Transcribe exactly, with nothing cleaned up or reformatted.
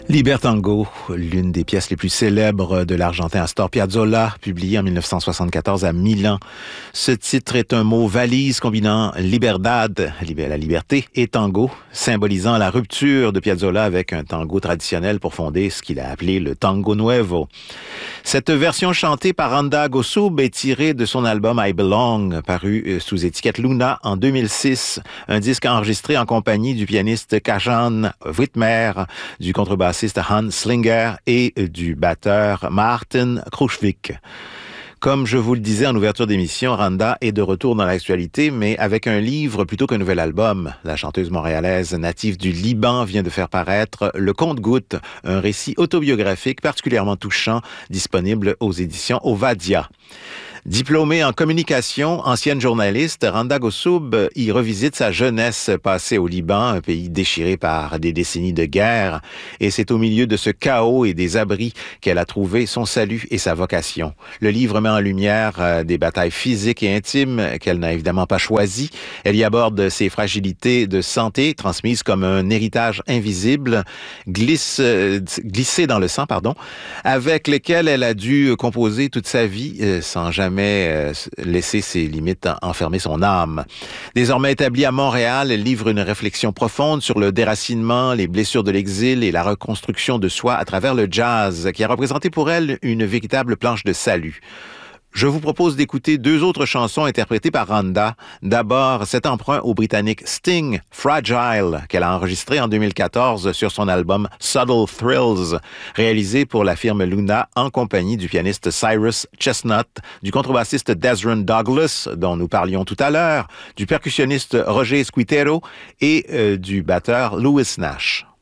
Libertango, l'une des pièces les plus célèbres de l'Argentin Astor Piazzolla, publiée en mille neuf cent soixante-quatorze à Milan. Ce titre est un mot valise combinant liberdad, la liberté, et tango, symbolisant la rupture de Piazzolla avec un tango traditionnel pour fonder ce qu'il a appelé le tango nuevo. Cette version chantée par Randa Gosub est tirée de son album I Belong, paru sous étiquette Luna en deux mille six, un disque enregistré en compagnie du pianiste Kajan Whitmer, du contrebassiste Hans Slinger et du batteur Martin Krushvik. Comme je vous le disais en ouverture d'émission, Randa est de retour dans l'actualité, mais avec un livre plutôt qu'un nouvel album. La chanteuse montréalaise native du Liban vient de faire paraître Le Compte-Gouttes, un récit autobiographique particulièrement touchant, disponible aux éditions Ovadia. Diplômée en communication, ancienne journaliste, Randa Gosub y revisite sa jeunesse passée au Liban, un pays déchiré par des décennies de guerre. Et c'est au milieu de ce chaos et des abris qu'elle a trouvé son salut et sa vocation. Le livre met en lumière des batailles physiques et intimes qu'elle n'a évidemment pas choisies. Elle y aborde ses fragilités de santé, transmises comme un héritage invisible, glisse, glissé dans le sang, pardon, avec lesquelles elle a dû composer toute sa vie sans jamais laisser ses limites enfermer son âme. Désormais établie à Montréal, elle livre une réflexion profonde sur le déracinement, les blessures de l'exil et la reconstruction de soi à travers le jazz, qui a représenté pour elle une véritable planche de salut. Je vous propose d'écouter deux autres chansons interprétées par Randa. D'abord, cet emprunt au Britannique Sting, Fragile, qu'elle a enregistré en deux mille quatorze sur son album Subtle Thrills, réalisé pour la firme Luna en compagnie du pianiste Cyrus Chestnut, du contrebassiste Desron Douglas, dont nous parlions tout à l'heure, du percussionniste Roger Squitero et euh, du batteur Louis Nash.